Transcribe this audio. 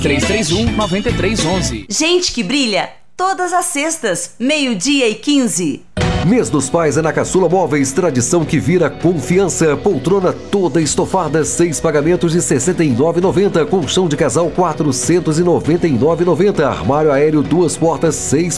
3331-9311. Gente que brilha, todas as sextas, 12:15. Mês dos Pais é na Caçula Móveis, tradição que vira confiança. Poltrona toda estofada, 6 pagamentos de R$ 69,90. Colchão de casal R$ 499,90. Armário aéreo 2 portas, 6